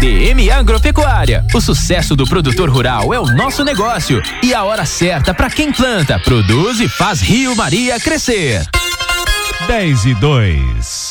DM Agropecuária. O sucesso do produtor rural é o nosso negócio e a hora certa para quem planta, produz e faz Rio Maria crescer. 10:02.